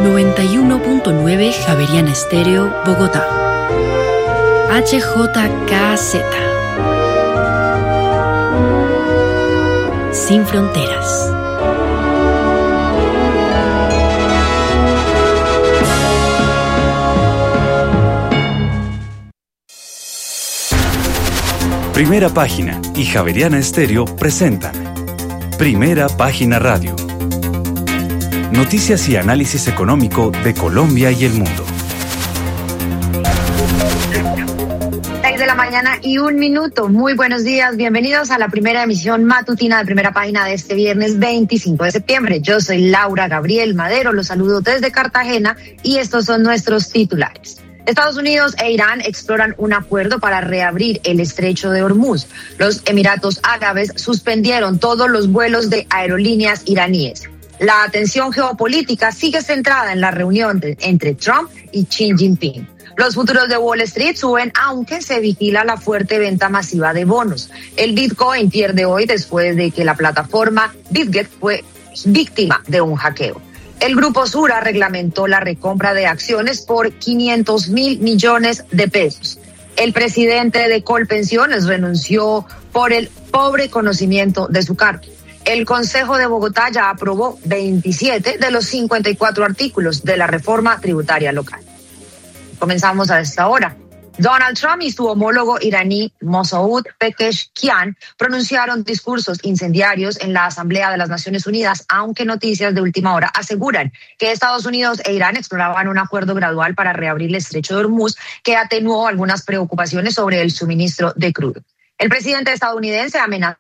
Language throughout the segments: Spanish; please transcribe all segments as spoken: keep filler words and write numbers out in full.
noventa y uno punto nueve Javeriana Estéreo, Bogotá. H J K Z. Sin fronteras. Primera Página y Javeriana Estéreo presentan Primera Página Radio. Noticias y análisis económico de Colombia y el mundo. seis de la mañana y un minuto. Muy buenos días. Bienvenidos a la primera emisión matutina de Primera Página de este viernes veinticinco de septiembre. Yo soy Laura Gabriel Madero. Los saludo desde Cartagena y estos son nuestros titulares. Estados Unidos e Irán exploran un acuerdo para reabrir el estrecho de Hormuz. Los Emiratos Árabes suspendieron todos los vuelos de aerolíneas iraníes. La atención geopolítica sigue centrada en la reunión de, entre Trump y Xi Jinping. Los futuros de Wall Street suben aunque se vigila la fuerte venta masiva de bonos. El Bitcoin pierde hoy después de que la plataforma BitGet fue víctima de un hackeo. El Grupo Sura reglamentó la recompra de acciones por quinientos mil millones de pesos. El presidente de Colpensiones renunció por el pobre conocimiento de su cargo. El Consejo de Bogotá ya aprobó veintisiete de los cincuenta y cuatro artículos de la reforma tributaria local. Comenzamos a esta hora. Donald Trump y su homólogo iraní Mosoud Pezeshkian pronunciaron discursos incendiarios en la Asamblea de las Naciones Unidas, aunque noticias de última hora aseguran que Estados Unidos e Irán exploraban un acuerdo gradual para reabrir el estrecho de Hormuz que atenuó algunas preocupaciones sobre el suministro de crudo. El presidente estadounidense amenazó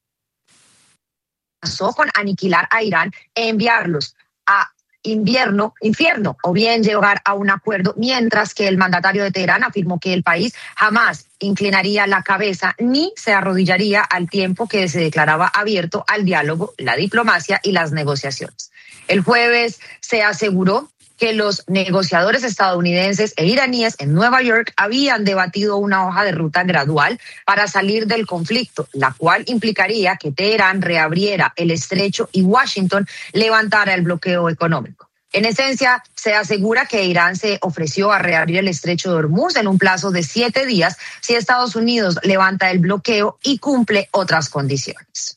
con aniquilar a Irán e enviarlos a invierno, infierno, o bien llegar a un acuerdo, mientras que el mandatario de Teherán afirmó que el país jamás inclinaría la cabeza ni se arrodillaría al tiempo que se declaraba abierto al diálogo, la diplomacia y las negociaciones. El jueves se aseguró que los negociadores estadounidenses e iraníes en Nueva York habían debatido una hoja de ruta gradual para salir del conflicto, la cual implicaría que Teherán reabriera el estrecho y Washington levantara el bloqueo económico. En esencia, se asegura que Irán se ofreció a reabrir el estrecho de Hormuz en un plazo de siete días si Estados Unidos levanta el bloqueo y cumple otras condiciones.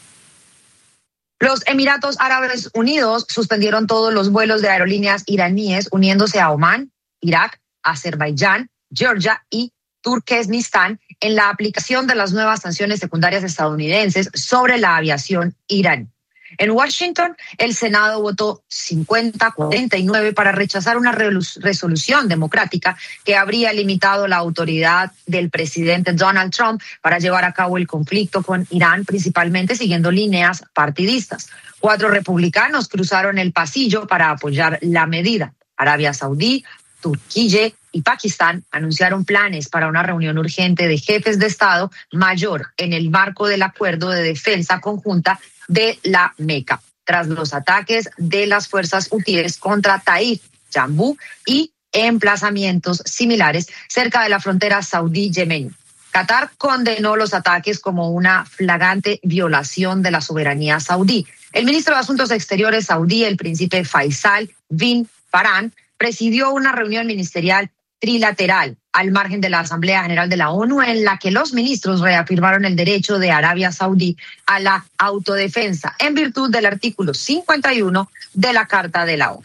Los Emiratos Árabes Unidos suspendieron todos los vuelos de aerolíneas iraníes uniéndose a Omán, Irak, Azerbaiyán, Georgia y Turkmenistán en la aplicación de las nuevas sanciones secundarias estadounidenses sobre la aviación iraní. En Washington, el Senado votó cincuenta a cuarenta y nueve para rechazar una resolución democrática que habría limitado la autoridad del presidente Donald Trump para llevar a cabo el conflicto con Irán, principalmente siguiendo líneas partidistas. Cuatro republicanos cruzaron el pasillo para apoyar la medida. Arabia Saudí, Turquía y Pakistán anunciaron planes para una reunión urgente de jefes de Estado mayor en el marco del acuerdo de defensa conjunta de la Meca, tras los ataques de las fuerzas hutíes contra Taif, Yambú y emplazamientos similares cerca de la frontera saudí-yemení. Qatar condenó los ataques como una flagrante violación de la soberanía saudí. El ministro de Asuntos Exteriores saudí, el príncipe Faisal bin Farhan, presidió una reunión ministerial trilateral al margen de la Asamblea General de la ONU, en la que los ministros reafirmaron el derecho de Arabia Saudí a la autodefensa en virtud del artículo cincuenta y uno de la Carta de la ONU.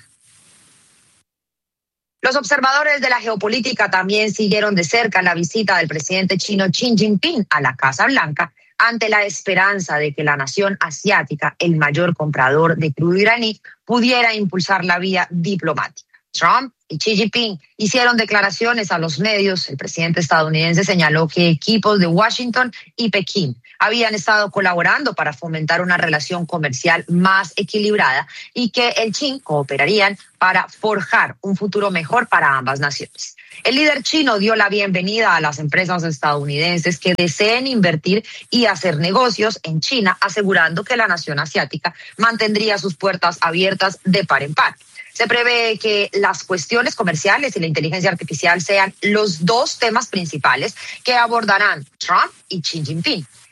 Los observadores de la geopolítica también siguieron de cerca la visita del presidente chino Xi Jinping a la Casa Blanca ante la esperanza de que la nación asiática, el mayor comprador de crudo iraní, pudiera impulsar la vía diplomática. Trump y Xi Jinping hicieron declaraciones a los medios. El presidente estadounidense señaló que equipos de Washington y Pekín habían estado colaborando para fomentar una relación comercial más equilibrada y que el Chin cooperarían para forjar un futuro mejor para ambas naciones. El líder chino dio la bienvenida a las empresas estadounidenses que deseen invertir y hacer negocios en China, asegurando que la nación asiática mantendría sus puertas abiertas de par en par. Se prevé que las cuestiones comerciales y la inteligencia artificial sean los dos temas principales que abordarán Trump y Xi Jinping.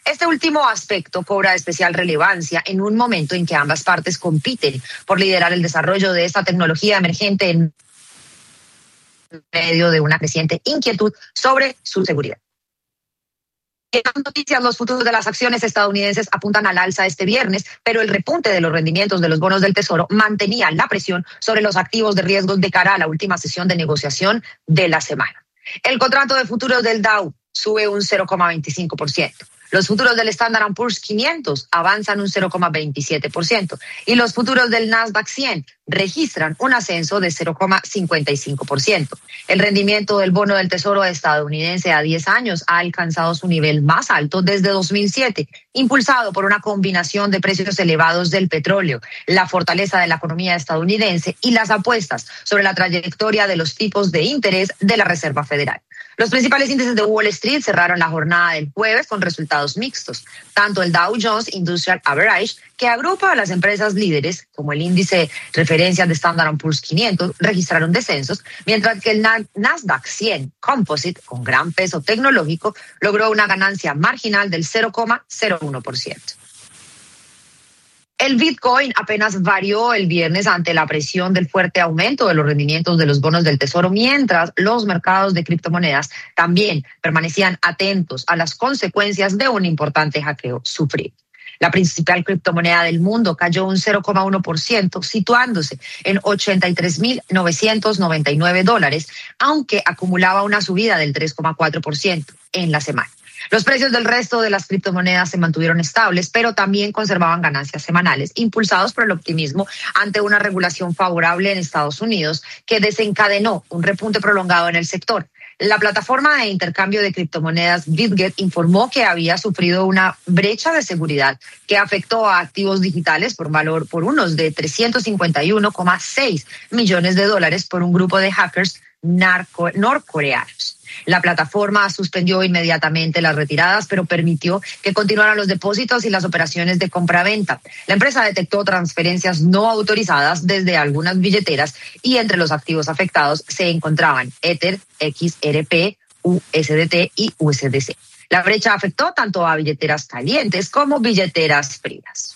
Este último aspecto cobra especial relevancia en un momento en que ambas partes compiten por liderar el desarrollo de esta tecnología emergente en medio de una creciente inquietud sobre su seguridad. En las noticias, los futuros de las acciones estadounidenses apuntan al alza este viernes, pero el repunte de los rendimientos de los bonos del Tesoro mantenía la presión sobre los activos de riesgos de cara a la última sesión de negociación de la semana. El contrato de futuros del Dow sube un cero coma veinticinco por ciento. Los futuros del Standard and Poor's quinientos avanzan un cero coma veintisiete por ciento y los futuros del Nasdaq cien registran un ascenso de cero coma cincuenta y cinco por ciento. El rendimiento del bono del Tesoro estadounidense a diez años ha alcanzado su nivel más alto desde dos mil siete, impulsado por una combinación de precios elevados del petróleo, la fortaleza de la economía estadounidense y las apuestas sobre la trayectoria de los tipos de interés de la Reserva Federal. Los principales índices de Wall Street cerraron la jornada del jueves con resultados mixtos. Tanto el Dow Jones Industrial Average, que agrupa a las empresas líderes, como el índice referencia de Standard and Poor's quinientos, registraron descensos, mientras que el Nasdaq cien Composite, con gran peso tecnológico, logró una ganancia marginal del cero coma cero uno por ciento. El Bitcoin apenas varió el viernes ante la presión del fuerte aumento de los rendimientos de los bonos del Tesoro, mientras los mercados de criptomonedas también permanecían atentos a las consecuencias de un importante hackeo sufrido. La principal criptomoneda del mundo cayó un cero coma uno por ciento, situándose en ochenta y tres mil novecientos noventa y nueve dólares, aunque acumulaba una subida del tres coma cuatro por ciento en la semana. Los precios del resto de las criptomonedas se mantuvieron estables, pero también conservaban ganancias semanales, impulsados por el optimismo ante una regulación favorable en Estados Unidos que desencadenó un repunte prolongado en el sector. La plataforma de intercambio de criptomonedas BitGet informó que había sufrido una brecha de seguridad que afectó a activos digitales por valor por unos de trescientos cincuenta y uno coma seis millones de dólares por un grupo de hackers narco- norcoreanos. La plataforma suspendió inmediatamente las retiradas, pero permitió que continuaran los depósitos y las operaciones de compraventa. La empresa detectó transferencias no autorizadas desde algunas billeteras y entre los activos afectados se encontraban Ether, X R P, U S D T y U S D C. La brecha afectó tanto a billeteras calientes como billeteras frías.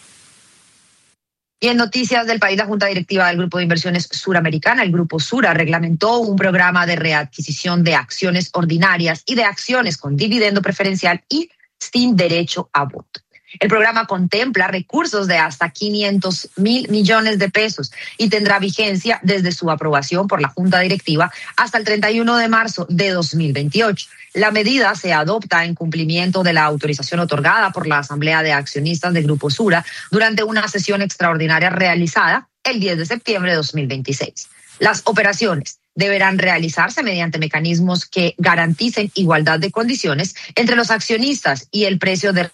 Y en noticias del país, la Junta Directiva del Grupo de Inversiones Suramericana, el Grupo Sura, reglamentó un programa de readquisición de acciones ordinarias y de acciones con dividendo preferencial y sin derecho a voto. El programa contempla recursos de hasta quinientos mil millones de pesos y tendrá vigencia desde su aprobación por la Junta Directiva hasta el treinta y uno de marzo de dos mil veintiocho. La medida se adopta en cumplimiento de la autorización otorgada por la Asamblea de Accionistas del Grupo Sura durante una sesión extraordinaria realizada el diez de septiembre de dos mil veintiséis. Las operaciones deberán realizarse mediante mecanismos que garanticen igualdad de condiciones entre los accionistas y el precio de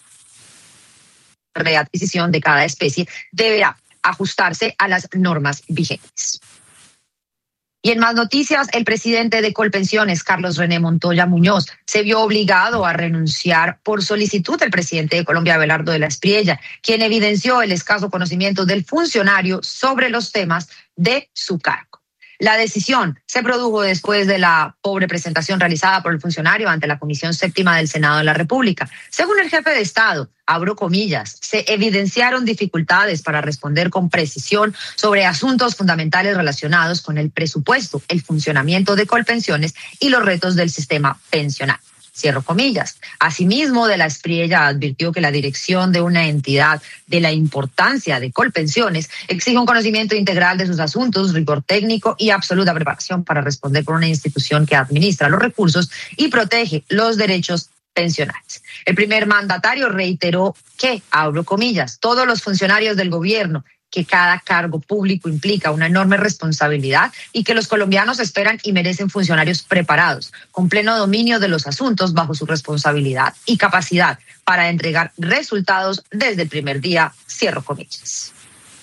readquisición de cada especie deberá ajustarse a las normas vigentes. Y en más noticias, el presidente de Colpensiones, Carlos René Montoya Muñoz, se vio obligado a renunciar por solicitud del presidente de Colombia, Abelardo de la Espriella, quien evidenció el escaso conocimiento del funcionario sobre los temas de su cargo. La decisión se produjo después de la pobre presentación realizada por el funcionario ante la Comisión Séptima del Senado de la República. Según el jefe de Estado, abro comillas, se evidenciaron dificultades para responder con precisión sobre asuntos fundamentales relacionados con el presupuesto, el funcionamiento de Colpensiones y los retos del sistema pensional. Cierro comillas. Asimismo, de la Espriella advirtió que la dirección de una entidad de la importancia de Colpensiones exige un conocimiento integral de sus asuntos, rigor técnico y absoluta preparación para responder por una institución que administra los recursos y protege los derechos pensionales. El primer mandatario reiteró que, abro comillas, todos los funcionarios del gobierno, que cada cargo público implica una enorme responsabilidad y que los colombianos esperan y merecen funcionarios preparados, con pleno dominio de los asuntos bajo su responsabilidad y capacidad para entregar resultados desde el primer día, cierro comillas.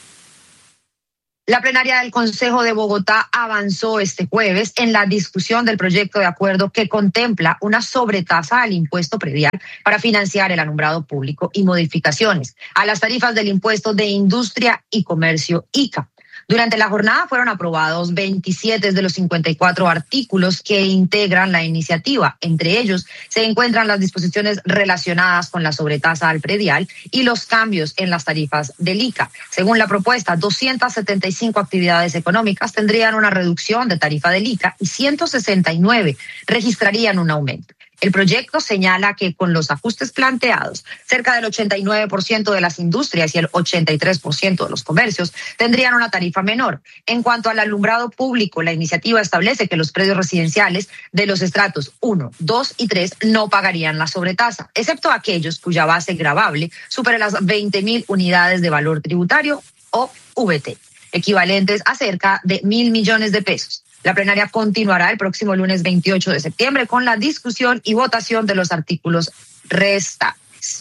La plenaria del Consejo de Bogotá avanzó este jueves en la discusión del proyecto de acuerdo que contempla una sobretasa al impuesto predial para financiar el alumbrado público y modificaciones a las tarifas del impuesto de industria y comercio I C A. Durante la jornada fueron aprobados veintisiete de los cincuenta y cuatro artículos que integran la iniciativa. Entre ellos se encuentran las disposiciones relacionadas con la sobretasa al predial y los cambios en las tarifas del I C A. Según la propuesta, doscientas setenta y cinco actividades económicas tendrían una reducción de tarifa del I C A y ciento sesenta y nueve registrarían un aumento. El proyecto señala que con los ajustes planteados, cerca del ochenta y nueve por ciento de las industrias y el ochenta y tres por ciento de los comercios tendrían una tarifa menor. En cuanto al alumbrado público, la iniciativa establece que los predios residenciales de los estratos uno, dos y tres no pagarían la sobretasa, excepto aquellos cuya base gravable supere las veinte mil unidades de valor tributario o V T, equivalentes a cerca de mil millones de pesos. La plenaria continuará el próximo lunes veintiocho de septiembre con la discusión y votación de los artículos restantes.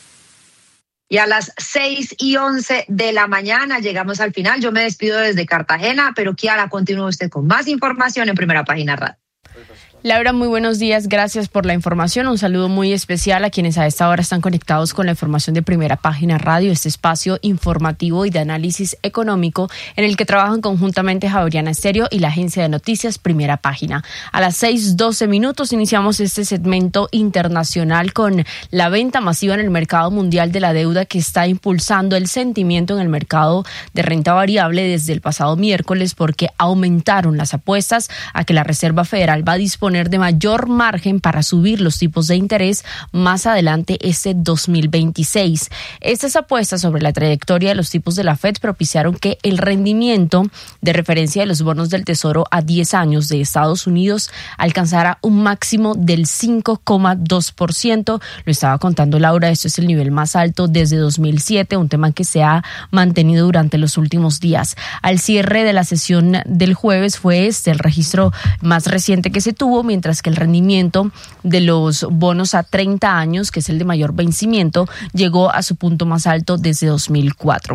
Y a las seis y once de la mañana llegamos al final. Yo me despido desde Cartagena, pero Kiara, continúe usted con más información en Primera Página Radio. Laura, muy buenos días, gracias por la información. Un saludo muy especial a quienes a esta hora están conectados con la información de Primera Página Radio, este espacio informativo y de análisis económico en el que trabajan conjuntamente Javeriana Estéreo y la agencia de noticias Primera Página. A las seis doce minutos iniciamos este segmento internacional con la venta masiva en el mercado mundial de la deuda que está impulsando el sentimiento en el mercado de renta variable desde el pasado miércoles porque aumentaron las apuestas a que la Reserva Federal va a disponer de mayor margen para subir los tipos de interés más adelante este dos mil veintiséis. Estas apuestas sobre la trayectoria de los tipos de la Fed propiciaron que el rendimiento de referencia de los bonos del Tesoro a diez años de Estados Unidos alcanzara un máximo del cinco coma dos por ciento. Lo estaba contando Laura, esto es el nivel más alto desde dos mil siete, un tema que se ha mantenido durante los últimos días. Al cierre de la sesión del jueves fue este el registro más reciente que se tuvo, mientras que el rendimiento de los bonos a treinta años, que es el de mayor vencimiento, llegó a su punto más alto desde dos mil cuatro.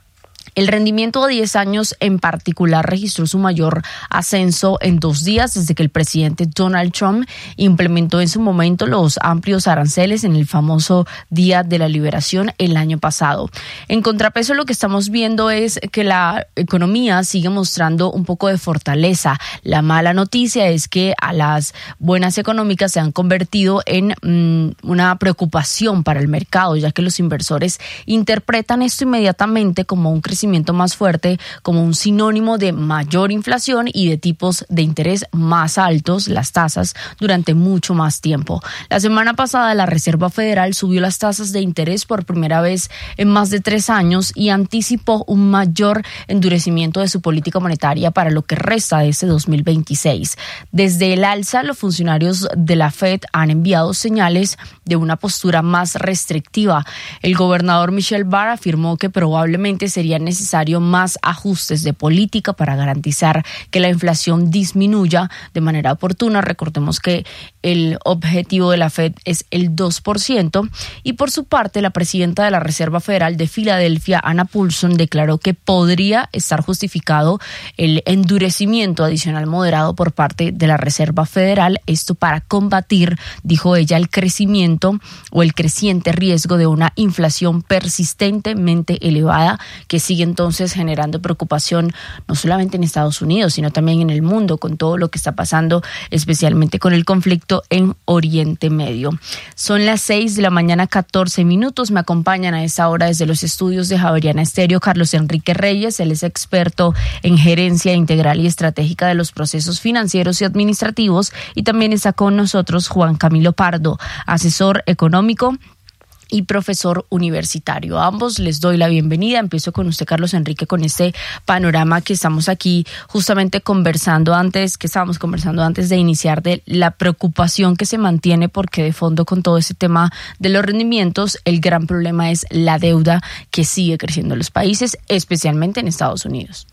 El rendimiento a diez años en particular registró su mayor ascenso en dos días desde que el presidente Donald Trump implementó en su momento los amplios aranceles en el famoso Día de la Liberación el año pasado. En contrapeso, lo que estamos viendo es que la economía sigue mostrando un poco de fortaleza. La mala noticia es que a las buenas económicas se han convertido en mmm, una preocupación para el mercado, ya que los inversores interpretan esto inmediatamente como un crecimiento más fuerte, como un sinónimo de mayor inflación y de tipos de interés más altos, las tasas, durante mucho más tiempo. La semana pasada la Reserva Federal subió las tasas de interés por primera vez en más de tres años y anticipó un mayor endurecimiento de su política monetaria para lo que resta de este dos mil veintiséis. Desde el alza, los funcionarios de la Fed han enviado señales de una postura más restrictiva. El gobernador Michelle Barr afirmó que probablemente sería necesario más ajustes de política para garantizar que la inflación disminuya de manera oportuna. Recordemos que el objetivo de la Fed es el dos por ciento. Y por su parte, la presidenta de la Reserva Federal de Filadelfia, Anna Paulson, declaró que podría estar justificado el endurecimiento adicional moderado por parte de la Reserva Federal. Esto para combatir, dijo ella, el crecimiento o el creciente riesgo de una inflación persistentemente elevada que sigue entonces generando preocupación no solamente en Estados Unidos, sino también en el mundo, con todo lo que está pasando, especialmente con el conflicto en Oriente Medio. Son las seis de la mañana, catorce minutos. Me acompañan a esta hora desde los estudios de Javeriana Estéreo Carlos Enrique Reyes. Él es experto en gerencia integral y estratégica de los procesos financieros y administrativos. Y también está con nosotros Juan Camilo Pardo, asesor económico y profesor universitario. A ambos les doy la bienvenida. Empiezo con usted, Carlos Enrique, con este panorama que estamos aquí justamente conversando antes, que estábamos conversando antes de iniciar, de la preocupación que se mantiene, porque de fondo con todo este tema de los rendimientos, el gran problema es la deuda que sigue creciendo en los países, especialmente en Estados Unidos.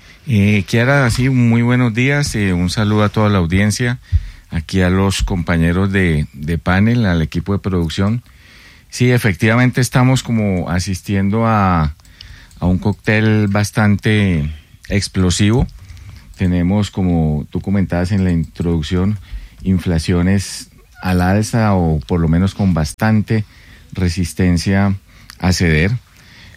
Eh, Kiara, sí, muy buenos días. Eh, un saludo a toda la audiencia, aquí a los compañeros de, de panel, al equipo de producción. Sí, efectivamente estamos como asistiendo a, a un cóctel bastante explosivo. Tenemos, como tú comentabas en la introducción, inflaciones al alza o por lo menos con bastante resistencia a ceder.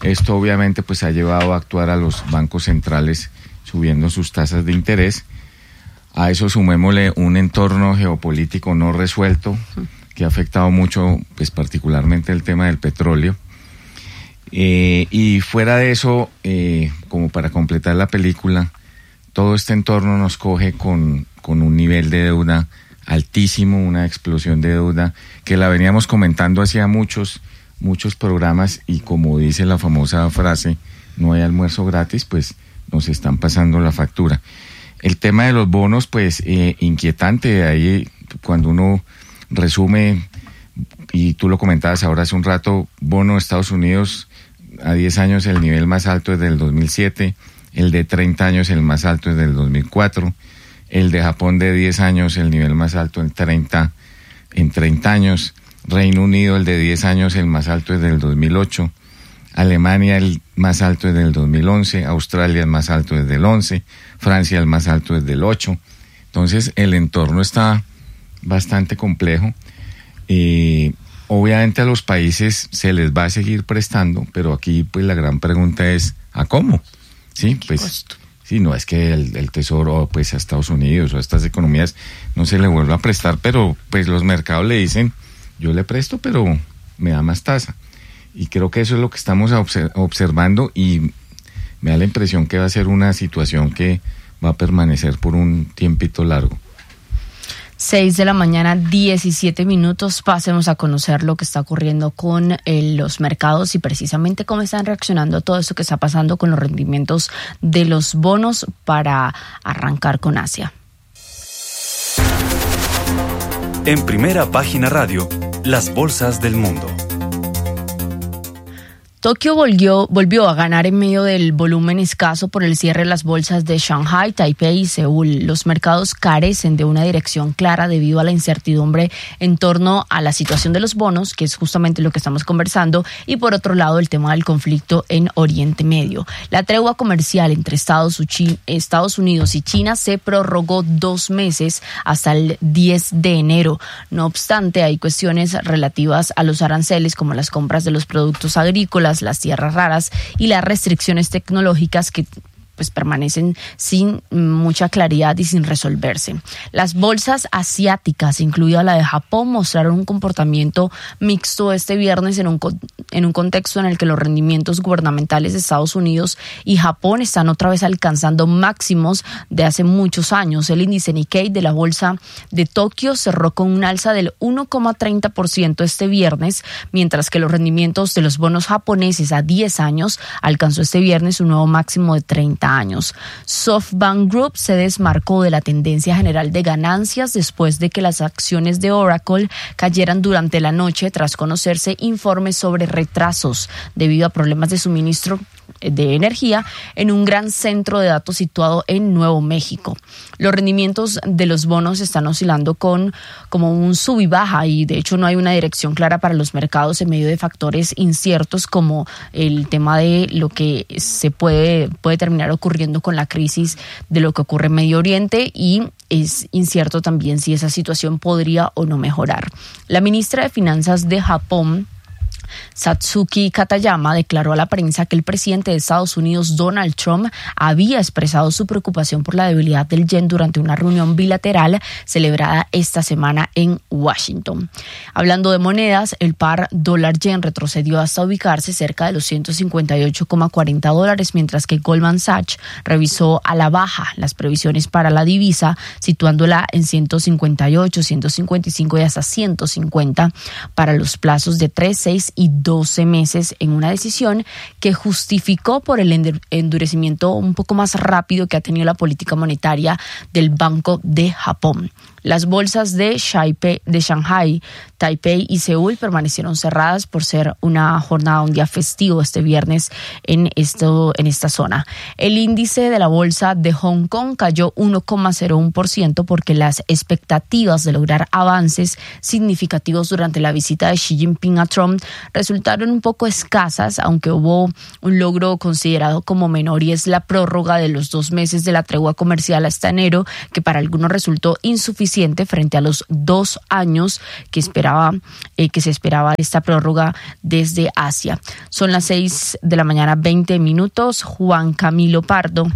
Esto obviamente pues ha llevado a actuar a los bancos centrales subiendo sus tasas de interés. A eso sumémosle un entorno geopolítico no resuelto que ha afectado mucho, pues particularmente el tema del petróleo. Eh, y fuera de eso, eh, como para completar la película, todo este entorno nos coge con, con un nivel de deuda altísimo, una explosión de deuda que la veníamos comentando hacía muchos, muchos programas, y como dice la famosa frase, no hay almuerzo gratis, pues nos están pasando la factura. El tema de los bonos, pues eh, inquietante, ahí cuando uno resume, y tú lo comentabas ahora hace un rato, bono de Estados Unidos a diez años el nivel más alto es del dos mil siete, el de treinta años el más alto es del dos mil cuatro, el de Japón de diez años el nivel más alto en treinta, en treinta años, Reino Unido el de diez años el más alto es del dos mil ocho, Alemania el más alto es del dos mil once, Australia el más alto es del once, Francia el más alto es del ocho. Entonces el entorno está bastante complejo. Eh, obviamente a los países se les va a seguir prestando, pero aquí pues la gran pregunta es ¿a cómo? Sí, pues sí, no es que el, el Tesoro pues a Estados Unidos o a estas economías no se le vuelva a prestar, pero pues los mercados le dicen yo le presto pero me da más tasa, y creo que eso es lo que estamos observando, y me da la impresión que va a ser una situación que va a permanecer por un tiempito largo. seis de la mañana, diecisiete minutos. Pasemos a conocer lo que está ocurriendo con eh, los mercados y precisamente cómo están reaccionando a todo esto que está pasando con los rendimientos de los bonos, para arrancar con Asia. En Primera Página Radio, las bolsas del mundo. Tokio volvió, volvió a ganar en medio del volumen escaso por el cierre de las bolsas de Shanghai, Taipei y Seúl. Los mercados carecen de una dirección clara debido a la incertidumbre en torno a la situación de los bonos, que es justamente lo que estamos conversando, y por otro lado el tema del conflicto en Oriente Medio. La tregua comercial entre Estados, Estados Unidos y China se prorrogó dos meses hasta el diez de enero. No obstante, hay cuestiones relativas a los aranceles, como las compras de los productos agrícolas, las tierras raras y las restricciones tecnológicas que pues permanecen sin mucha claridad y sin resolverse. Las bolsas asiáticas, incluida la de Japón, mostraron un comportamiento mixto este viernes en un, en un contexto en el que los rendimientos gubernamentales de Estados Unidos y Japón están otra vez alcanzando máximos de hace muchos años. El índice Nikkei de la bolsa de Tokio cerró con un alza del uno coma treinta por ciento este viernes, mientras que los rendimientos de los bonos japoneses a diez años alcanzó este viernes un nuevo máximo de treinta años. SoftBank Group se desmarcó de la tendencia general de ganancias después de que las acciones de Oracle cayeran durante la noche tras conocerse informes sobre retrasos debido a problemas de suministro de energía en un gran centro de datos situado en Nuevo México. Los rendimientos de los bonos están oscilando con como un sub y baja, y de hecho no hay una dirección clara para los mercados en medio de factores inciertos como el tema de lo que se puede, puede terminar ocurriendo con la crisis de lo que ocurre en Medio Oriente, y es incierto también si esa situación podría o no mejorar. La ministra de Finanzas de Japón, Satsuki Katayama, declaró a la prensa que el presidente de Estados Unidos, Donald Trump, había expresado su preocupación por la debilidad del yen durante una reunión bilateral celebrada esta semana en Washington. Hablando de monedas, el par dólar-yen retrocedió hasta ubicarse cerca de los ciento cincuenta y ocho coma cuarenta dólares, mientras que Goldman Sachs revisó a la baja las previsiones para la divisa, situándola en ciento cincuenta y ocho, ciento cincuenta y cinco y hasta ciento cincuenta para los plazos de tres, seis y doce meses, en una decisión que justificó por el endurecimiento un poco más rápido que ha tenido la política monetaria del Banco de Japón. Las bolsas de Shanghai, Taipei y Seúl permanecieron cerradas por ser una jornada, un día festivo este viernes en, esto, en esta zona. El índice de la bolsa de Hong Kong cayó uno coma cero uno por ciento porque las expectativas de lograr avances significativos durante la visita de Xi Jinping a Trump resultaron un poco escasas, aunque hubo un logro considerado como menor, y es la prórroga de los dos meses de la tregua comercial hasta enero, que para algunos resultó insuficiente presidente frente a los dos años que esperaba, eh, que se esperaba esta prórroga desde Asia. Son las seis de la mañana, veinte minutos. Juan Camilo Pardo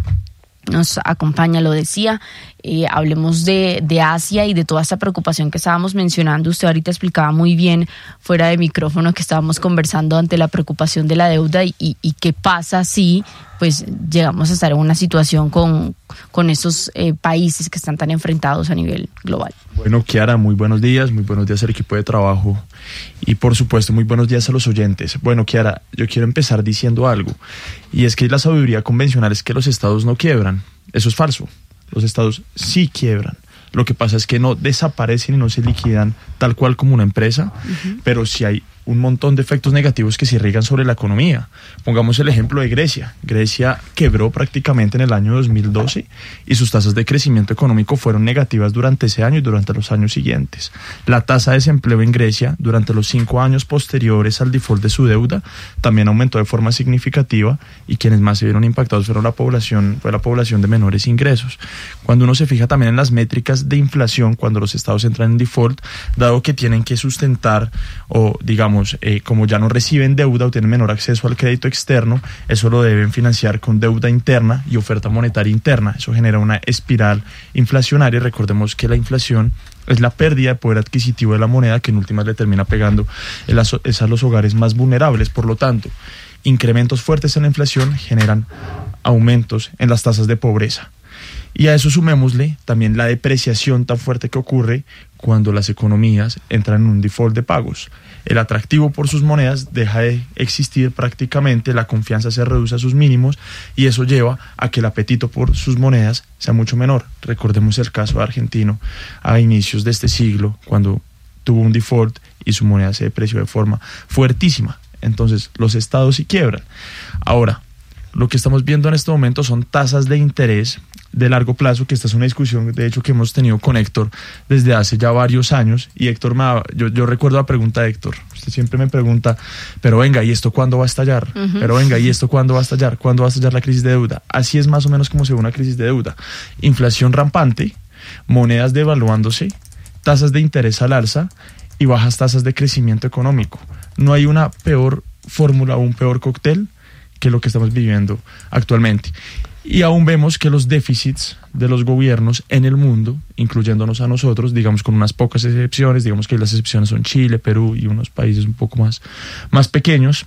nos acompaña, lo decía. Eh, hablemos de, de Asia y de toda esta preocupación que estábamos mencionando. Usted ahorita explicaba muy bien fuera de micrófono que estábamos conversando ante la preocupación de la deuda y, y, y qué pasa si pues llegamos a estar en una situación con, con estos eh, países que están tan enfrentados a nivel global. Bueno, Kiara, muy buenos días, muy buenos días al equipo de trabajo y por supuesto muy buenos días a los oyentes. Bueno, Kiara, yo quiero empezar diciendo algo, y es que la sabiduría convencional es que los estados no quiebran. Eso es falso. Los estados sí quiebran. Lo que pasa es que no desaparecen y no se liquidan tal cual como una empresa, uh-huh. pero sí hay un montón de efectos negativos que se irrigan sobre la economía. Pongamos el ejemplo de Grecia. Grecia quebró prácticamente en el año dos mil doce y sus tasas de crecimiento económico fueron negativas durante ese año y durante los años siguientes. La tasa de desempleo en Grecia durante los cinco años posteriores al default de su deuda también aumentó de forma significativa, y quienes más se vieron impactados fueron la población, fue la población de menores ingresos. Cuando uno se fija también en las métricas de inflación, cuando los estados entran en default, dado que tienen que sustentar o digamos Eh, como ya no reciben deuda o tienen menor acceso al crédito externo, eso lo deben financiar con deuda interna y oferta monetaria interna. Eso genera una espiral inflacionaria. Recordemos que la inflación es la pérdida de poder adquisitivo de la moneda, que en últimas le termina pegando es a los hogares más vulnerables. Por lo tanto, incrementos fuertes en la inflación generan aumentos en las tasas de pobreza. Y a eso sumémosle también la depreciación tan fuerte que ocurre cuando las economías entran en un default de pagos. El atractivo por sus monedas deja de existir prácticamente, la confianza se reduce a sus mínimos y eso lleva a que el apetito por sus monedas sea mucho menor. Recordemos el caso argentino a inicios de este siglo, cuando tuvo un default y su moneda se depreció de forma fuertísima. Entonces los estados sí quiebran. Ahora, lo que estamos viendo en este momento son tasas de interés de largo plazo, que esta es una discusión de hecho que hemos tenido con Héctor desde hace ya varios años, y Héctor me ha, yo, yo recuerdo la pregunta de Héctor, usted siempre me pregunta, pero venga, ¿y esto cuándo va a estallar? Uh-huh. Pero venga, ¿y esto cuándo va a estallar? ¿Cuándo va a estallar la crisis de deuda? Así es más o menos como se ve una crisis de deuda: inflación rampante, monedas devaluándose, tasas de interés al alza y bajas tasas de crecimiento económico. No hay una peor fórmula o un peor cóctel que lo que estamos viviendo actualmente. Y aún vemos que los déficits de los gobiernos en el mundo, incluyéndonos a nosotros, digamos con unas pocas excepciones, digamos que las excepciones son Chile, Perú y unos países un poco más, más pequeños,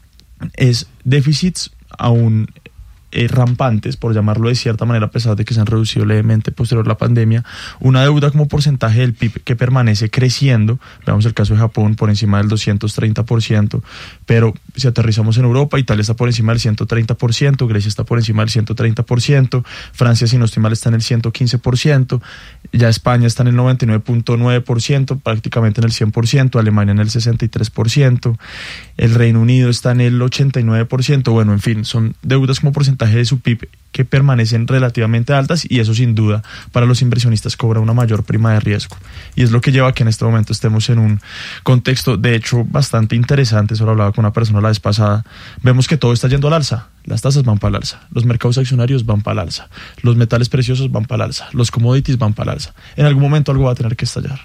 es déficits aún eh, rampantes, por llamarlo de cierta manera, a pesar de que se han reducido levemente posterior a la pandemia, una deuda como porcentaje del P I B que permanece creciendo. Veamos el caso de Japón, por encima del doscientos treinta por ciento, pero si aterrizamos en Europa, Italia está por encima del ciento treinta por ciento, Grecia está por encima del ciento treinta por ciento, Francia, si no estoy mal, está en el ciento quince por ciento, ya España está en el noventa y nueve punto nueve por ciento, prácticamente en el cien por ciento, Alemania en el sesenta y tres por ciento, el Reino Unido está en el ochenta y nueve por ciento. Bueno, en fin, son deudas como porcentaje de su P I B que permanecen relativamente altas, y eso sin duda para los inversionistas cobra una mayor prima de riesgo, y es lo que lleva a que en este momento estemos en un contexto de hecho bastante interesante. Eso lo hablaba con una persona la vez pasada. Vemos que todo está yendo al alza, las tasas van para el alza, los mercados accionarios van para el alza, los metales preciosos van para el alza, los commodities van para el alza. En algún momento algo va a tener que estallar.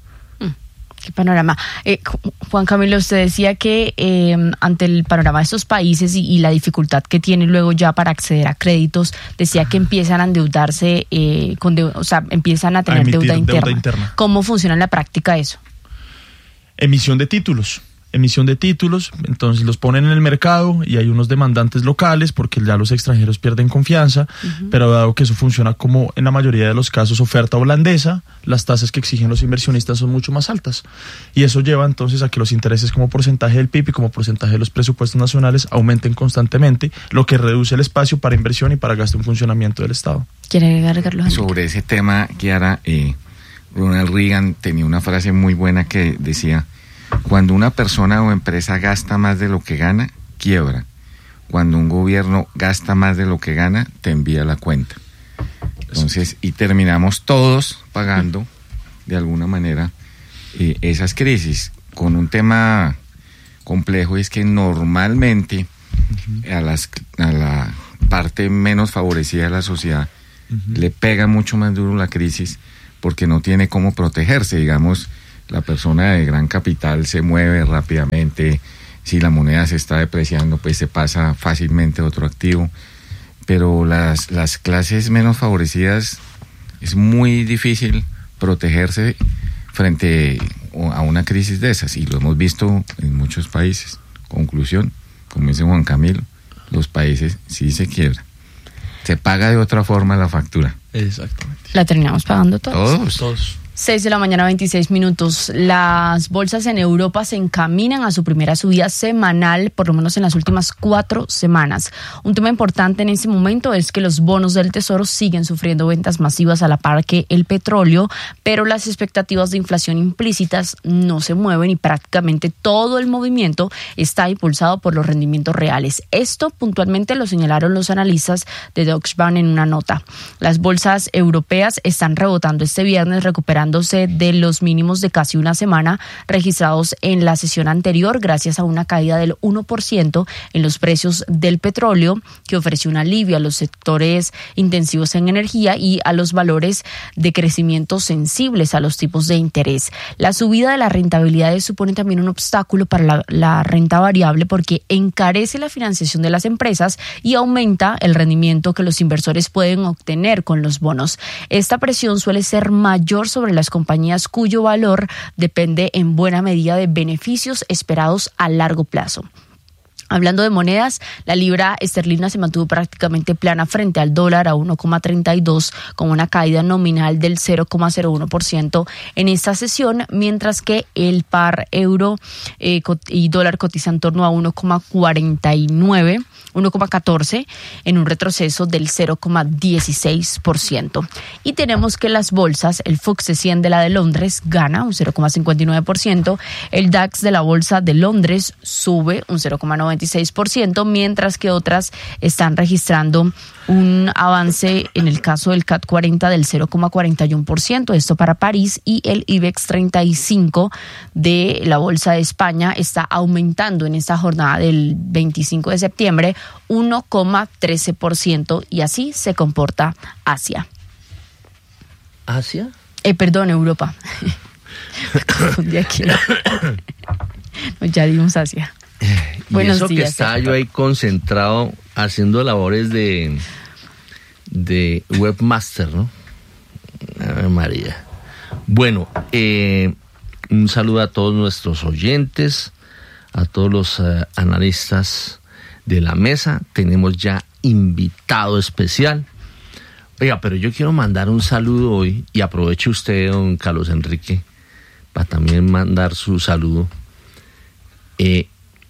Qué panorama. Eh, Juan Camilo, usted decía que eh, ante el panorama de estos países y, y la dificultad que tienen luego ya para acceder a créditos, decía que empiezan a endeudarse, eh, con de, o sea, empiezan a tener a deuda, interna. deuda interna. ¿Cómo funciona en la práctica eso? Emisión de títulos. Emisión de títulos, entonces los ponen en el mercado y hay unos demandantes locales porque ya los extranjeros pierden confianza, uh-huh. pero dado que eso funciona como en la mayoría de los casos oferta holandesa, las tasas que exigen los inversionistas son mucho más altas, y eso lleva entonces a que los intereses como porcentaje del P I B y como porcentaje de los presupuestos nacionales aumenten constantemente, lo que reduce el espacio para inversión y para gasto en funcionamiento del Estado. ¿Quiere agregarlo? Sobre ese tema, Kiara, eh, Ronald Reagan tenía una frase muy buena que decía: cuando una persona o empresa gasta más de lo que gana, quiebra. Cuando un gobierno gasta más de lo que gana, te envía la cuenta. Entonces, y terminamos todos pagando, de alguna manera, eh, esas crisis. Con un tema complejo, es que normalmente uh-huh. a, las, a la parte menos favorecida de la sociedad uh-huh. le pega mucho más duro la crisis, porque no tiene cómo protegerse. Digamos, la persona de gran capital se mueve rápidamente, si la moneda se está depreciando, pues se pasa fácilmente a otro activo, pero las, las clases menos favorecidas es muy difícil protegerse frente a una crisis de esas, y lo hemos visto en muchos países. Conclusión, como dice Juan Camilo, los países sí se quiebran. Se paga de otra forma la factura. Exactamente. La terminamos pagando todos. Todos. Todos. seis de la mañana, veintiséis minutos. Las bolsas en Europa se encaminan a su primera subida semanal, por lo menos en las últimas cuatro semanas. Un tema importante en este momento es que los bonos del Tesoro siguen sufriendo ventas masivas a la par que el petróleo, pero las expectativas de inflación implícitas no se mueven y prácticamente todo el movimiento está impulsado por los rendimientos reales. Esto puntualmente lo señalaron los analistas de Deutsche Bank en una nota. Las bolsas europeas están rebotando este viernes, recuperando de los mínimos de casi una semana registrados en la sesión anterior, gracias a una caída del uno por ciento en los precios del petróleo, que ofreció un alivio a los sectores intensivos en energía y a los valores de crecimiento sensibles a los tipos de interés. La subida de las rentabilidades supone también un obstáculo para la, la renta variable, porque encarece la financiación de las empresas y aumenta el rendimiento que los inversores pueden obtener con los bonos. Esta presión suele ser mayor sobre las compañías cuyo valor depende en buena medida de beneficios esperados a largo plazo. Hablando de monedas, la libra esterlina se mantuvo prácticamente plana frente al dólar a uno coma treinta y dos, con una caída nominal del cero coma cero uno por ciento en esta sesión, mientras que el par euro eh, y dólar cotiza en torno a uno coma cuarenta y nueve, uno coma catorce, en un retroceso del cero coma dieciséis por ciento. Y tenemos que las bolsas, el F T S E cien de la de Londres gana un cero coma cincuenta y nueve por ciento, el DAX de la bolsa de Londres sube un cero coma noventa y seis por ciento, mientras que otras están registrando un avance, en el caso del C A T cuarenta, del cero coma cuarenta y uno por ciento, esto para París, y el IBEX treinta y cinco de la Bolsa de España está aumentando en esta jornada del veinticinco de septiembre uno coma trece por ciento, y así se comporta Asia. ¿Asia? Eh, perdón, Europa. Me confundí aquí. No, ya dimos Asia. Y Buenos eso días, que estaba yo ahí concentrado haciendo labores de, de webmaster, ¿no? Ave María. Bueno, eh, un saludo a todos nuestros oyentes, a todos los uh, analistas de la mesa. Tenemos ya invitado especial. Oiga, pero yo quiero mandar un saludo hoy, y aproveche usted, don Carlos Enrique, para también mandar su saludo. Eh,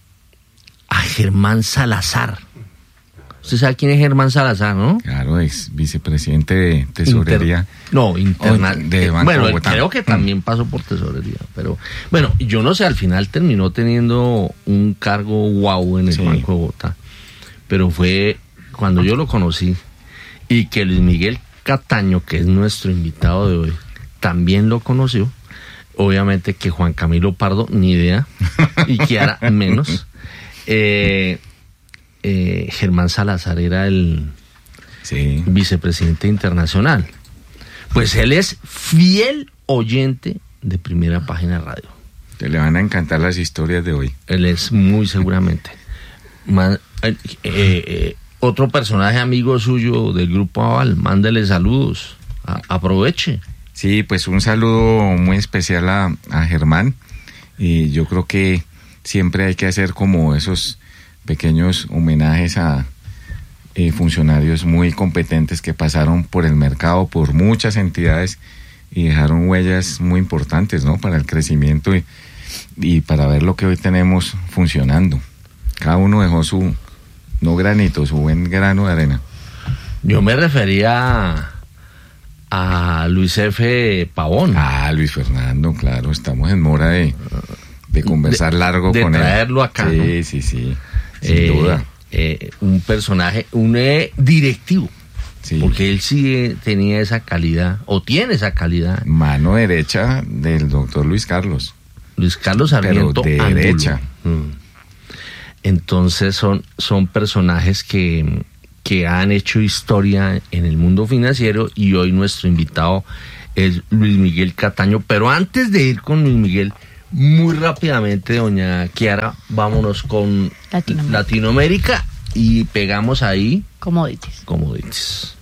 a Germán Salazar. Usted sabe quién es Germán Salazar, ¿no? Claro, es vicepresidente de Tesorería. Inter... No, interna... de Banco Bueno, Bogotá. Creo que también pasó por Tesorería, pero bueno, yo no sé, al final terminó teniendo un cargo guau en el sí. Banco de Bogotá, pero fue cuando yo lo conocí, y que Luis Miguel Cataño, que es nuestro invitado de hoy, también lo conoció. Obviamente que Juan Camilo Pardo, ni idea, y Kiara menos. Eh, eh, Germán Salazar era el sí. vicepresidente internacional. Pues él es fiel oyente de Primera Página Radio. Te le van a encantar las historias de hoy. Él es muy seguramente. Man, eh, eh, otro personaje amigo suyo del Grupo Aval, mándele saludos. A, aproveche. Sí, pues un saludo muy especial a, a Germán. Y yo creo que siempre hay que hacer como esos pequeños homenajes a eh, funcionarios muy competentes que pasaron por el mercado, por muchas entidades, y dejaron huellas muy importantes, ¿no? Para el crecimiento y, y para ver lo que hoy tenemos funcionando. Cada uno dejó su, no granito, su buen grano de arena. Yo me refería a Luis F. Pavón. Ah, Luis Fernando, claro, estamos en mora de... de conversar largo de, con él. De traerlo acá. Sí, ¿no? sí, sí, sin eh, duda. Eh, un personaje, un eh, directivo. Sí. Porque él sí eh, tenía esa calidad, o tiene esa calidad. Mano derecha del doctor Luis Carlos. Luis Carlos Sarmiento. Pero de derecha. Mm. Entonces son, son personajes que, que han hecho historia en el mundo financiero, y hoy nuestro invitado es Luis Miguel Cataño. Pero antes de ir con Luis Miguel, muy rápidamente, doña Kiara, vámonos con Latinoamérica, Latinoamérica y pegamos ahí commodities. Commodities.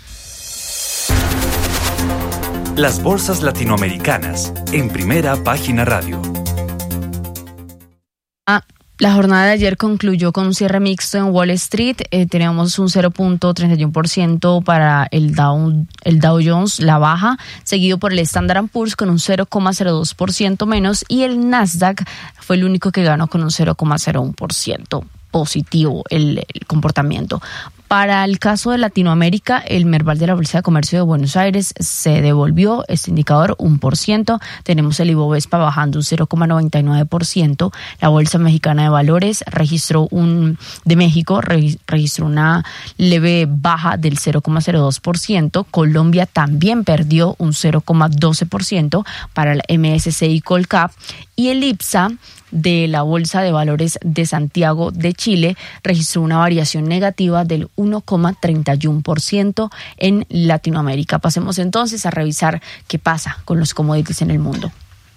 Las bolsas latinoamericanas en Primera Página Radio. Ah, la jornada de ayer concluyó con un cierre mixto en Wall Street. Eh, teníamos un cero punto treinta y uno por ciento para el Dow, el Dow Jones, la baja, seguido por el Standard and Poor's con un cero coma cero dos por ciento menos, y el Nasdaq fue el único que ganó con un cero coma cero uno por ciento positivo el, el comportamiento. Para el caso de Latinoamérica, el Merval de la Bolsa de Comercio de Buenos Aires se devolvió este indicador un por ciento. Tenemos el Ibovespa bajando un cero coma noventa y nueve por ciento. La Bolsa Mexicana de Valores registró un de México registró una leve baja del cero coma cero dos por ciento. Colombia también perdió un cero coma doce por ciento para el M S C I Colcap, y el IPSA de la Bolsa de Valores de Santiago de Chile registró una variación negativa del uno coma treinta y uno por ciento en Latinoamérica. Pasemos entonces a revisar qué pasa con los commodities en el mundo.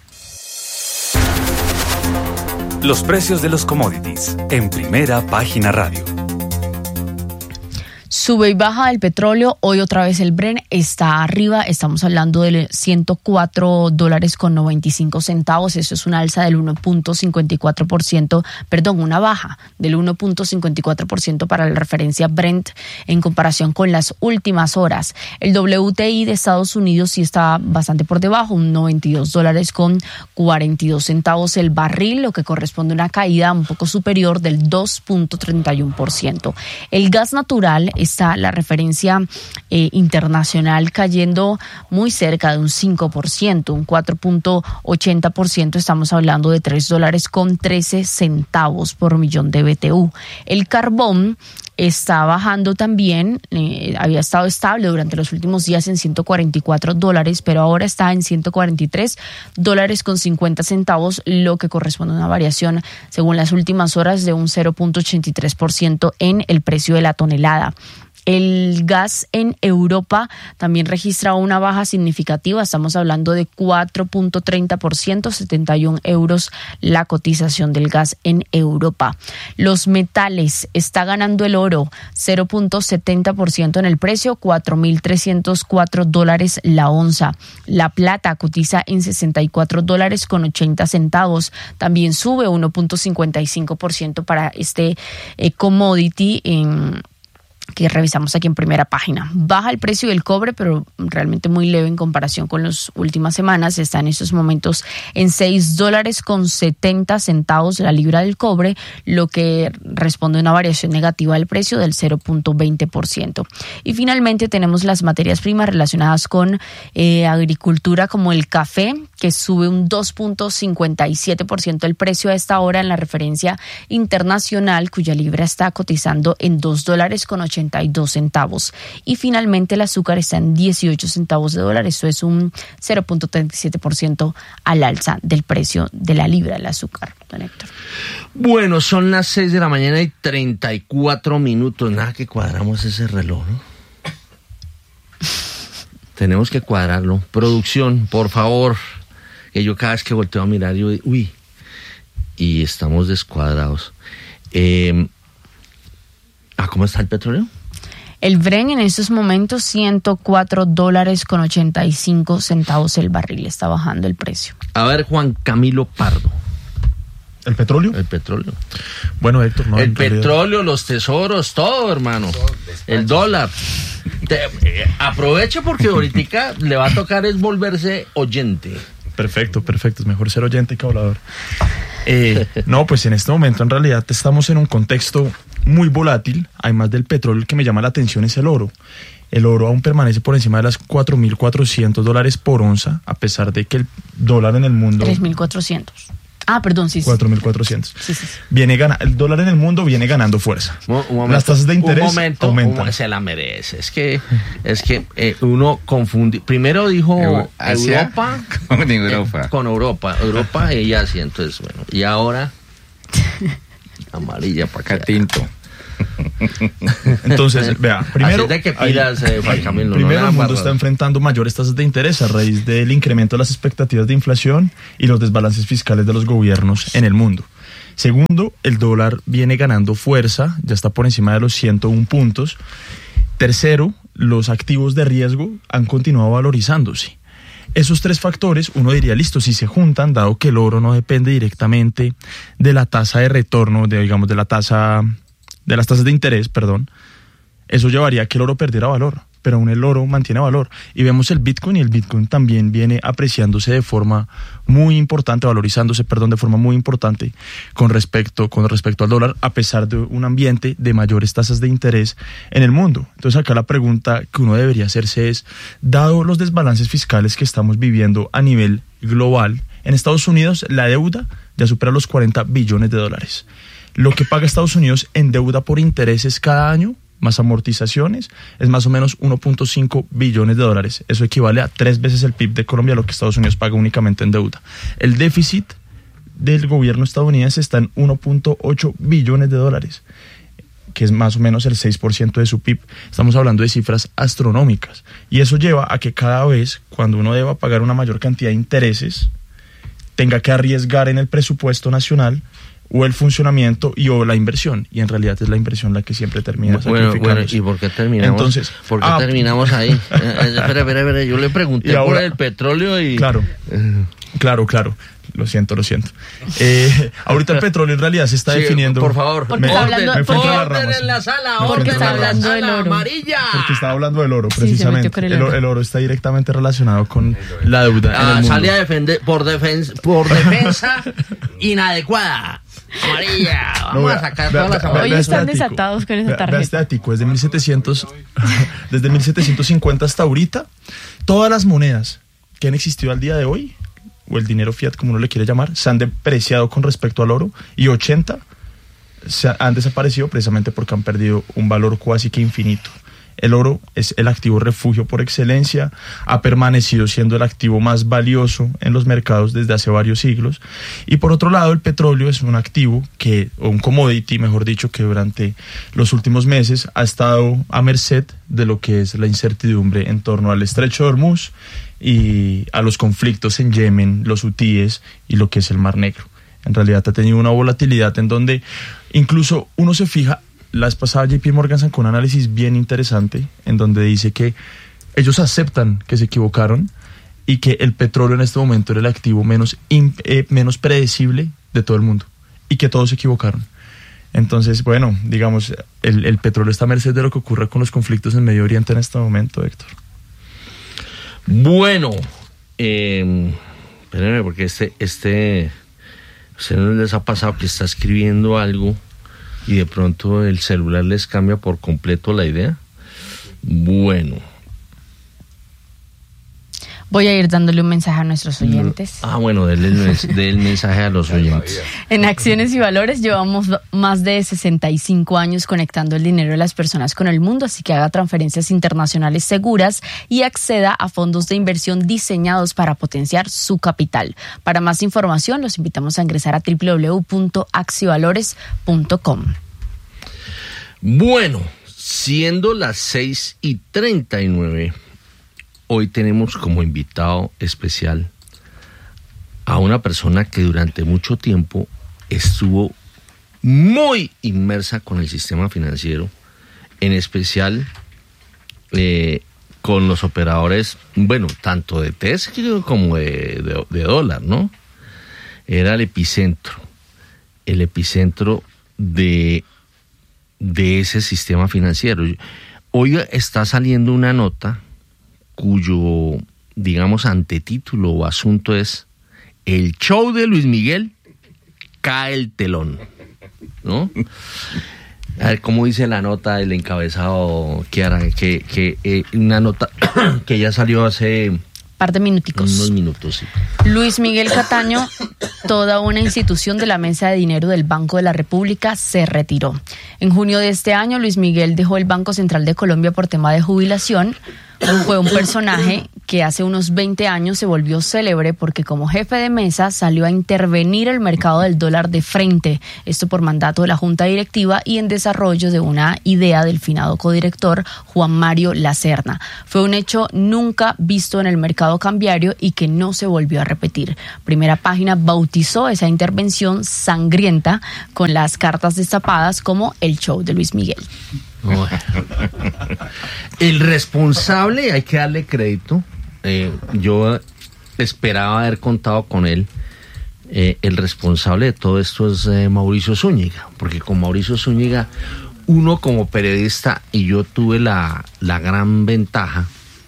Los precios de los commodities en Primera Página Radio. Sube y baja el petróleo. Hoy otra vez el Brent está arriba. Estamos hablando de ciento cuatro dólares con noventa y cinco centavos. Eso es una alza del uno punto cincuenta y cuatro por ciento, perdón, una baja del uno punto cincuenta y cuatro por ciento para la referencia Brent en comparación con las últimas horas. El W T I de Estados Unidos sí está bastante por debajo, un noventa y dos dólares con cuarenta y dos centavos el barril, lo que corresponde a una caída un poco superior del dos punto treinta y uno por ciento. El gas natural está la referencia eh, internacional cayendo muy cerca de un cinco por ciento, un cuatro punto ochenta por ciento. Estamos hablando de tres dólares con trece centavos por millón de B T U. El carbón está bajando también, eh, había estado estable durante los últimos días en ciento cuarenta y cuatro dólares, pero ahora está en ciento cuarenta y tres dólares con cincuenta centavos, lo que corresponde a una variación, según las últimas horas, de un cero punto ochenta y tres por ciento en el precio de la tonelada. El gas en Europa también registra una baja significativa. Estamos hablando de cuatro punto treinta por ciento, setenta y un euros la cotización del gas en Europa. Los metales, está ganando el oro, cero punto setenta por ciento en el precio, cuatro mil trescientos cuatro dólares la onza. La plata cotiza en sesenta y cuatro dólares con ochenta centavos. También sube uno punto cincuenta y cinco por ciento para este eh, commodity en que revisamos aquí en Primera Página. Baja el precio del cobre, pero realmente muy leve en comparación con las últimas semanas. Está en estos momentos en seis dólares con setenta centavos la libra del cobre, lo que responde a una variación negativa del precio del cero punto veinte por ciento. Y finalmente tenemos las materias primas relacionadas con eh, agricultura, como el café, que sube un dos punto cincuenta y siete por ciento el precio a esta hora en la referencia internacional, cuya libra está cotizando en dos dólares con ochenta y dos centavos. Y finalmente el azúcar está en dieciocho centavos de dólar. Esto es un cero punto treinta y siete por ciento al alza del precio de la libra del azúcar, don Héctor. Bueno, son las seis de la mañana y treinta y cuatro minutos. Nada que cuadramos ese reloj, ¿no? Tenemos que cuadrarlo. Producción, por favor. Que yo cada vez que volteo a mirar, yo digo, uy, y estamos descuadrados. Eh, ¿Ah, cómo está el petróleo? El Brent en estos momentos ciento cuatro dólares con ochenta y cinco centavos el barril. Está bajando el precio. A ver, Juan Camilo Pardo. ¿El petróleo? El petróleo. Bueno, Héctor, no. El petróleo, los tesoros, todo, hermano. El dólar. Te, eh, aproveche porque ahorita le va a tocar es volverse oyente. Perfecto, perfecto. Es mejor ser oyente que hablador. Eh, no, pues en este momento en realidad estamos en un contexto muy volátil. Además del petróleo, el que me llama la atención es el oro. El oro aún permanece por encima de las cuatro mil cuatrocientos dólares por onza, a pesar de que el dólar en el mundo... tres mil cuatrocientos. Ah, perdón, sí, sí. cuatro mil cuatrocientos. Sí, sí, sí. Viene gana, el dólar en el mundo viene ganando fuerza. Un, un momento, Las tasas de interés un momento, aumentan. Un, se la merece. Es que, es que eh, uno confunde. Primero dijo Asia, Europa con Europa. Eh, con Europa. Europa y Asia. Entonces, bueno. Y ahora, amarilla para acá tinto. Entonces, vea, primero, Así de que pilas, ahí, eh, Juan Camilo, primero no el mundo barra. está enfrentando mayores tasas de interés a raíz del incremento de las expectativas de inflación y los desbalances fiscales de los gobiernos en el mundo. Segundo, el dólar viene ganando fuerza, ya está por encima de los ciento uno puntos. Tercero, los activos de riesgo han continuado valorizándose. Esos tres factores, uno diría, listo, si se juntan, dado que el oro no depende directamente de la tasa de retorno, de, digamos, de la tasa, de las tasas de interés, perdón, eso llevaría a que el oro perdiera valor, pero aún el oro mantiene valor. Y vemos el Bitcoin, y el Bitcoin también viene apreciándose de forma muy importante, valorizándose, perdón, de forma muy importante con respecto, con respecto al dólar, a pesar de un ambiente de mayores tasas de interés en el mundo. Entonces acá la pregunta que uno debería hacerse es, dado los desbalances fiscales que estamos viviendo a nivel global, en Estados Unidos la deuda ya supera los cuarenta billones de dólares. Lo que paga Estados Unidos en deuda por intereses cada año, más amortizaciones, es más o menos uno punto cinco billones de dólares. Eso equivale a tres veces el P I B de Colombia, lo que Estados Unidos paga únicamente en deuda. El déficit del gobierno estadounidense está en uno punto ocho billones de dólares, que es más o menos el seis por ciento de su P I B. Estamos hablando de cifras astronómicas. Y eso lleva a que cada vez, cuando uno deba pagar una mayor cantidad de intereses, tenga que arriesgar en el presupuesto nacional o el funcionamiento y o la inversión, y en realidad es la inversión la que siempre termina bueno, sacrificándose. bueno, ¿y por qué terminamos? Entonces, ¿por qué ah, terminamos ahí? Eh, espera, espera, espera, yo le pregunté ahora, por el petróleo y... Claro, claro, claro. Lo siento, lo siento. Eh, ahorita el petróleo en realidad se está sí, definiendo... Por favor, porque me, está orden, hablando, me fui entre las orden ramas. en la sala, Me fui orden entre está las en hablando la del sala oro. amarilla. Porque estaba hablando del oro, Sí, se metió precisamente. con el el, oro. el oro está directamente relacionado con la deuda en el Ah, mundo. sale a defender por defensa, por defensa inadecuada. Amarilla. Vamos No, vea, a sacar vea, todas las vea, Hoy amarillas. vea están este ático. desatados con esa Vea- vea tarjeta. este ático, desde mil setecientos, desde mil setecientos cincuenta hasta ahorita, todas las monedas que han existido al día de hoy, o el dinero fiat como uno le quiere llamar, se han depreciado con respecto al oro, y ochenta se han desaparecido precisamente porque han perdido un valor casi que infinito. El oro es el activo refugio por excelencia, ha permanecido siendo el activo más valioso en los mercados desde hace varios siglos. Y por otro lado, el petróleo es un activo que, o un commodity, mejor dicho, que durante los últimos meses ha estado a merced de lo que es la incertidumbre en torno al Estrecho de Hormuz y a los conflictos en Yemen, los hutíes y lo que es el Mar Negro. En realidad ha tenido una volatilidad en donde incluso uno se fija. La vez pasada J P Morgan sacó un análisis bien interesante en donde dice que ellos aceptan que se equivocaron y que el petróleo en este momento era el activo menos, imp, eh, menos predecible de todo el mundo y que todos se equivocaron. Entonces, bueno, digamos, el, el petróleo está a merced de lo que ocurre con los conflictos en Medio Oriente en este momento, Héctor. Bueno, eh, espérenme, porque este, este, ¿se no les ha pasado que está escribiendo algo y de pronto el celular les cambia por completo la idea? Bueno. Voy a ir dándole un mensaje a nuestros oyentes. Ah, bueno, denle el, mens- dé el mensaje a los oyentes. En Acciones y Valores llevamos más de sesenta y cinco años conectando el dinero de las personas con el mundo, así que haga transferencias internacionales seguras y acceda a fondos de inversión diseñados para potenciar su capital. Para más información, los invitamos a ingresar a doble u doble u doble u punto accivalores punto com. Bueno, siendo las seis y treinta y nueve, hoy tenemos como invitado especial a una persona que durante mucho tiempo estuvo muy inmersa con el sistema financiero, en especial eh, con los operadores, bueno, tanto de T E S como de, de, de dólar, ¿no? Era el epicentro, el epicentro de, de ese sistema financiero. Hoy está saliendo una nota cuyo, digamos, antetítulo o asunto es: el show de Luis Miguel cae el telón, ¿no? A ver, ¿cómo dice la nota, el encabezado, Kiara? Que, que eh, una nota que ya salió hace Par de minuticos. unos minutos, sí. Luis Miguel Cataño, toda una institución de la Mesa de Dinero del Banco de la República, se retiró. En junio de este año, Luis Miguel dejó el Banco Central de Colombia por tema de jubilación. fue un personaje que hace unos veinte años se volvió célebre porque como jefe de mesa salió a intervenir el mercado del dólar de frente, esto por mandato de la Junta Directiva y en desarrollo de una idea del finado codirector Juan Mario Lacerna. Fue un hecho nunca visto en el mercado cambiario y que no se volvió a repetir. Primera Página bautizó esa intervención sangrienta con las cartas destapadas como el show de Luis Miguel. Bueno. El responsable, hay que darle crédito. Eh, yo esperaba haber contado con él. Eh, el responsable de todo esto es eh, Mauricio Zúñiga, porque con Mauricio Zúñiga, uno como periodista, y yo tuve la, la gran ventaja,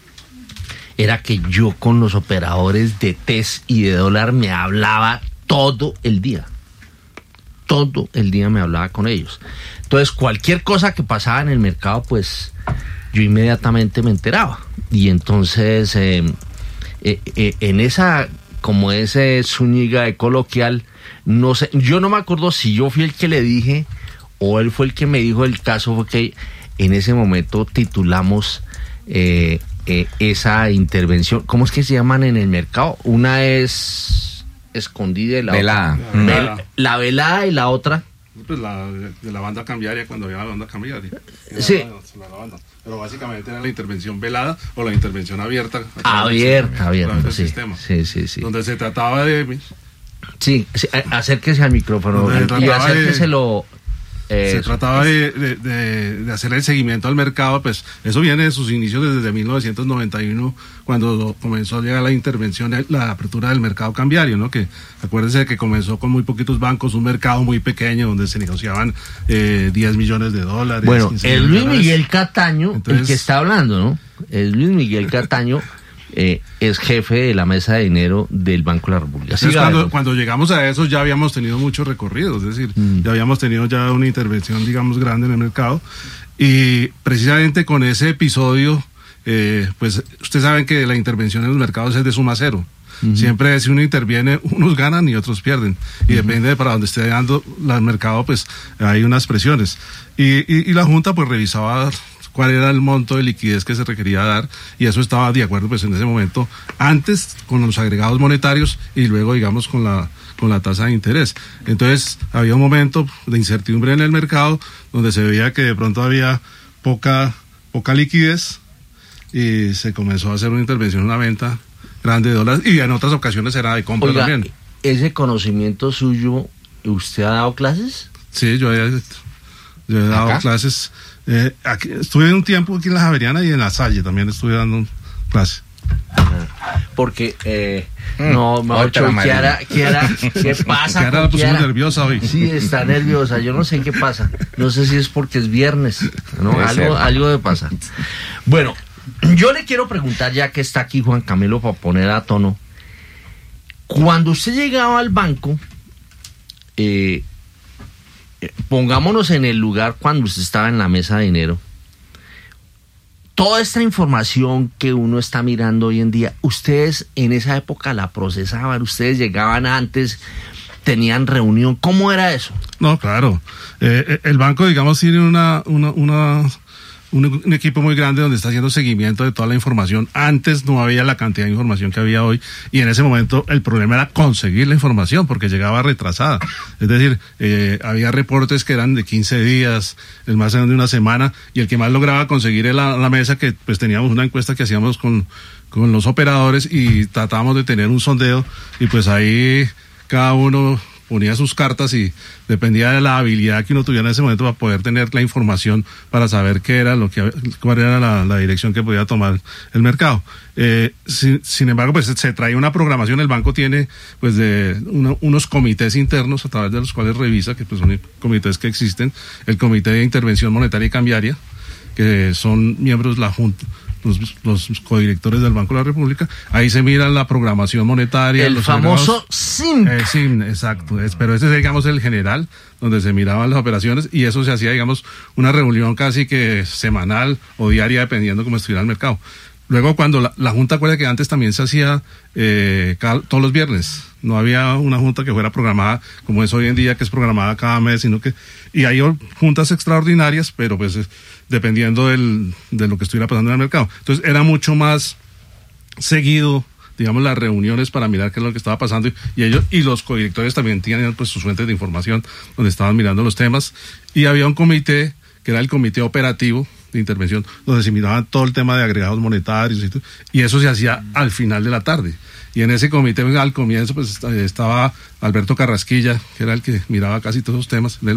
era que yo con los operadores de T E S y de dólar me hablaba todo el día. Todo el día me hablaba con ellos. Entonces, cualquier cosa que pasaba en el mercado, pues yo inmediatamente me enteraba. Y entonces, eh, eh, eh, en esa, como ese Zúñiga de coloquial, no sé, yo no me acuerdo si yo fui el que le dije o él fue el que me dijo. El caso fue que en ese momento titulamos eh, eh, esa intervención. ¿Cómo es que se llaman en el mercado? Una es escondida y la velada. otra. Mm. Vel, la velada y la otra. Pues la de la banda cambiaria, cuando había la banda cambiaria. Sí. La, la banda. Pero básicamente era la intervención velada o la intervención abierta. Abierta, abierta, sí, sistema, sí, sí, sí. Donde se trataba de... Sí, sí, acérquese al micrófono y acérqueselo... Eh, se trataba de, de, de, de hacer el seguimiento al mercado, pues eso viene de sus inicios desde mil novecientos noventa y uno, cuando comenzó a llegar la intervención, la apertura del mercado cambiario, ¿no? Que acuérdense que comenzó con muy poquitos bancos, un mercado muy pequeño donde se negociaban eh, diez millones de dólares. Bueno, el Luis Miguel Cataño, entonces, el que está hablando, ¿no? El Luis Miguel Cataño eh, es jefe de la mesa de dinero del Banco de la República. Entonces, cuando, cuando llegamos a eso ya habíamos tenido mucho recorrido, es decir, mm. ya habíamos tenido ya una intervención, digamos, grande en el mercado, y precisamente con ese episodio, eh, pues ustedes saben que la intervención en los mercados es de suma cero. Uh-huh. Siempre si uno interviene, unos ganan y otros pierden, y uh-huh. depende de para dónde esté dando el mercado, pues hay unas presiones, y, y, y la Junta pues revisaba cuál era el monto de liquidez que se requería dar, y eso estaba de acuerdo pues en ese momento, antes con los agregados monetarios y luego digamos con la con la tasa de interés. Entonces había un momento de incertidumbre en el mercado donde se veía que de pronto había poca poca liquidez y se comenzó a hacer una intervención, una venta grande de dólares, y en otras ocasiones era de compra. Oiga, también. ¿Ese conocimiento suyo, usted ha dado clases? Sí, yo he, yo he dado ¿Acá? clases. Eh, aquí, estuve un tiempo aquí en la Javeriana y en la Salle también estuve dando clases. Porque eh, mm, no, Macho, Kiara, Kiara, ¿qué pasa? Kiara la pusimos nerviosa hoy. Sí, está nerviosa, yo no sé qué pasa. No sé si es porque es viernes, ¿no? Algo, algo de pasa. Bueno, yo le quiero preguntar, ya que está aquí Juan Camilo para poner a tono. Cuando usted llegaba al banco, eh, pongámonos en el lugar cuando usted estaba en la mesa de dinero. Toda esta información que uno está mirando hoy en día, ustedes en esa época la procesaban, ustedes llegaban antes, tenían reunión, ¿cómo era eso? No, claro. Eh, el banco, digamos, tiene una, una, una un, un equipo muy grande donde está haciendo seguimiento de toda la información. Antes no había la cantidad de información que había hoy, y en ese momento el problema era conseguir la información porque llegaba retrasada. Es decir, eh, había reportes que eran de quince días, el más de una semana, y el que más lograba conseguir era la, la mesa, que pues teníamos una encuesta que hacíamos con, con los operadores y tratábamos de tener un sondeo, y pues ahí cada uno ponía sus cartas y dependía de la habilidad que uno tuviera en ese momento para poder tener la información para saber qué era lo que, cuál era la, la dirección que podía tomar el mercado. Eh, sin, sin embargo, pues se trae una programación. El banco tiene pues de una, unos comités internos a través de los cuales revisa, que pues son comités que existen. El Comité de Intervención Monetaria y Cambiaria, que son miembros de la Junta, Los, los codirectores del Banco de la República. Ahí se mira la programación monetaria. El los famoso S I M. Eh, S I M, exacto. Es, pero ese es, digamos, el general, donde se miraban las operaciones, y eso se hacía, digamos, una reunión casi que semanal o diaria, dependiendo cómo estuviera el mercado. Luego cuando la, la junta, acuerda que antes también se hacía eh, cada, todos los viernes, no había una junta que fuera programada como es hoy en día, que es programada cada mes, sino que, y hay juntas extraordinarias, pero pues dependiendo del, de lo que estuviera pasando en el mercado. Entonces era mucho más seguido, digamos, las reuniones para mirar qué es lo que estaba pasando, y, y ellos y los codirectores también tenían pues sus fuentes de información donde estaban mirando los temas, y había un comité que era el comité operativo de intervención, donde se miraba todo el tema de agregados monetarios y, todo, y eso se hacía al final de la tarde. Y en ese comité, al comienzo, pues estaba Alberto Carrasquilla, que era el que miraba casi todos los temas.